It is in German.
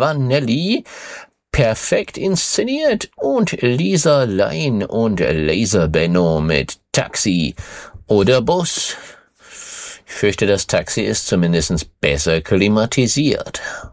Vanelli, perfekt inszeniert, und Lisa Lane und Laser Benno mit Taxi oder Bus. Ich fürchte, das Taxi ist zumindest besser klimatisiert.